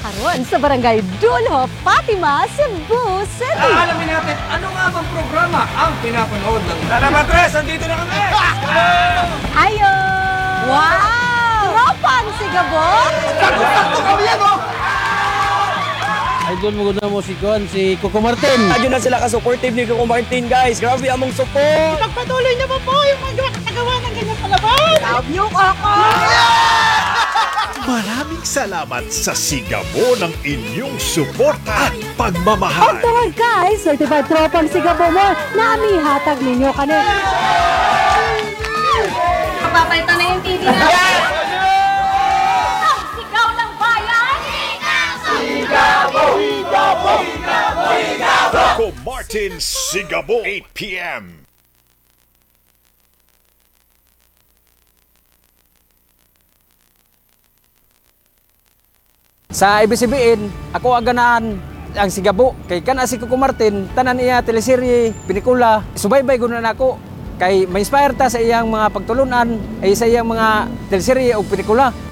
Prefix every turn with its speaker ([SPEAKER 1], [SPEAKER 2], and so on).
[SPEAKER 1] karon sa Barangay Dulho, Fatima, Cebu City.
[SPEAKER 2] Alamin natin ano nga bang programa ang pinapanood ng Matres. Andito na kami!
[SPEAKER 1] Ayo! Wow! Tropang Sigabon!
[SPEAKER 2] Sakto kami yan, oh!
[SPEAKER 3] Idol mo na mo si Coco Martin.
[SPEAKER 4] Adyo na sila ka-supportive ni Coco Martin, guys. Grabe among support.
[SPEAKER 5] Pagpatuloy na po yung mga katagawa ng ganyan palabas.
[SPEAKER 1] Love you, Coco!
[SPEAKER 6] Maraming salamat sa sigabo ng inyong suporta at pagmamahal.
[SPEAKER 1] Ang tungod kay Certified Tropang Sigabon mo na amihatag ninyo kanin.
[SPEAKER 5] Papapalitan na yung TV na. Ang sigaw ng bayan!
[SPEAKER 6] Coco Martin Sigabo, 8 p.m.
[SPEAKER 3] Sa ABS-CBN, ako aganahan ang Sigabo. Kay kana si Coco Martin, tanan iya teleserye, pelikula. Subaybay guna na ako. Kay ma-inspire ta sa iyang mga pagtulunan, ay sa iyang mga teleserye o pelikula.